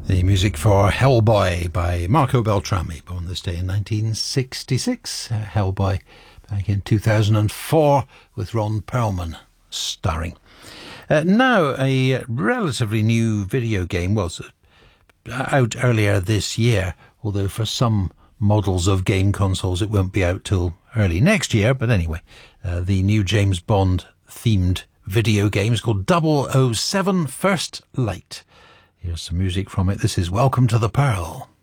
The music for Hellboy by Marco Beltrami, born this day in 1966. Hellboy back in 2004 with Ron Perlman starring. Now, a relatively new video game was out earlier this year, although for some models of game consoles it won't be out till early next year. But anyway, the new James Bond themed video game is called 007 First Light. Here's some music from it. This is Welcome to the Pearl.